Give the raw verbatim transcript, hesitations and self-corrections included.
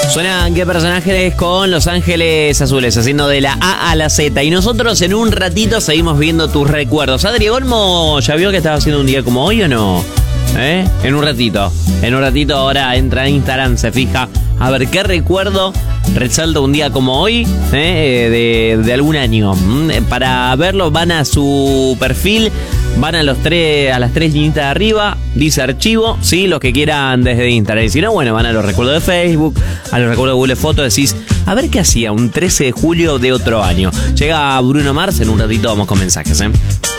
Suenan qué personajes con Los Ángeles Azules, haciendo de la A a la Z. Y nosotros en un ratito seguimos viendo tus recuerdos. Adri Olmo, ¿ya vio que estaba haciendo un día como hoy o no? ¿Eh? En un ratito. En un ratito ahora entra a Instagram, se fija a ver qué recuerdo resalta un día como hoy, ¿eh? de, de algún año. Para verlo van a su perfil, van a los tres, a las tres linitas de arriba, dice archivo, sí, los que quieran desde Instagram. Y si no, bueno, van a los recuerdos de Facebook, a los recuerdos de Google Fotos, decís, a ver qué hacía un trece de julio de otro año. Llega Bruno Mars, en un ratito vamos con mensajes, ¿eh?